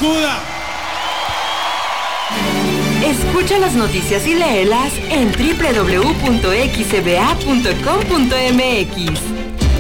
joda! Escucha las noticias y léelas en www.xcba.com.mx.